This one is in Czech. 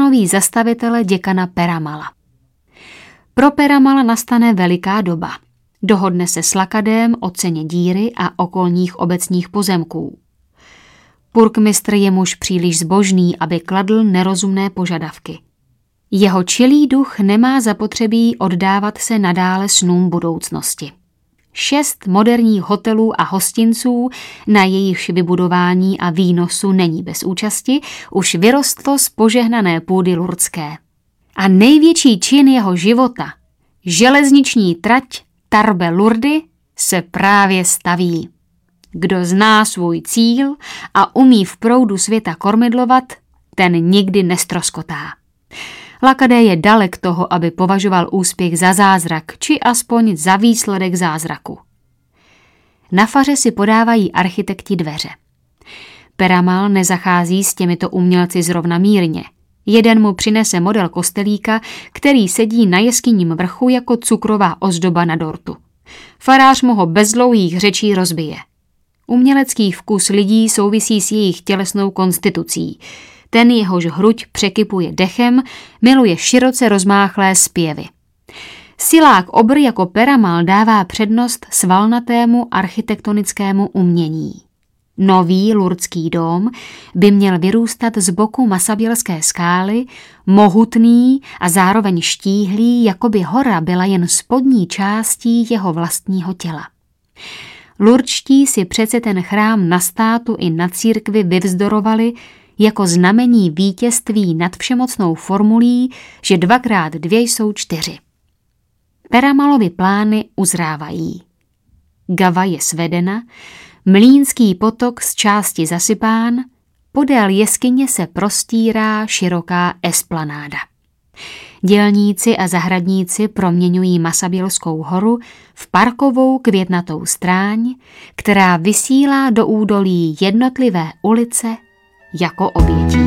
ustanoví zastavitele děkana Peramala. Pro Peramala nastane veliká doba. Dohodne se s Lakadem o ceně díry a okolních obecních pozemků. Purkmistr je muž příliš zbožný, aby kladl nerozumné požadavky. Jeho čilý duch nemá zapotřebí oddávat se nadále snům budoucnosti. 6 moderních hotelů a hostinců, na jejichž vybudování a výnosu není bez účasti, už vyrostlo z požehnané půdy lurdské. A největší čin jeho života, železniční trať Tarbe Lurdy, se právě staví. Kdo zná svůj cíl a umí v proudu světa kormidlovat, ten nikdy nestroskotá. Lakadé je dalek toho, aby považoval úspěch za zázrak, či aspoň za výsledek zázraku. Na faře si podávají architekti dveře. Peramal nezachází s těmito umělci zrovna mírně. Jeden mu přinese model kostelíka, který sedí na jeskyním vrchu jako cukrová ozdoba na dortu. Farář mu ho bez dlouhých řečí rozbije. Umělecký vkus lidí souvisí s jejich tělesnou konstitucí. Ten, jehož hruď překypuje dechem, miluje široce rozmáchlé zpěvy. Silák obr jako Peramal dává přednost svalnatému architektonickému umění. Nový lurdský dóm by měl vyrůstat z boku Masabilské skály, mohutný a zároveň štíhlý, jako by hora byla jen spodní částí jeho vlastního těla. Lurdští si přece ten chrám na státu i na církvi vyvzdorovali jako znamení vítězství nad všemocnou formulí, že 2x2 jsou 4. Peramalovi plány uzrávají. Gava je svedena, Mlýnský potok z části zasypán, podél jeskyně se prostírá široká esplanáda. Dělníci a zahradníci proměňují Masabilskou horu v parkovou květnatou stráň, která vysílá do údolí jednotlivé ulice jako obětí.